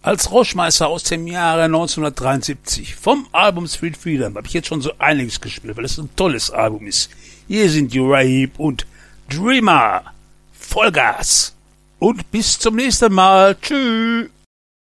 Als Rauschmeister aus dem Jahre 1973 vom Album Street Freedom habe ich jetzt schon so einiges gespielt, weil es ein tolles Album ist. Hier sind Uriah Heep und Dreamer. Vollgas. Und bis zum nächsten Mal. Tschüss.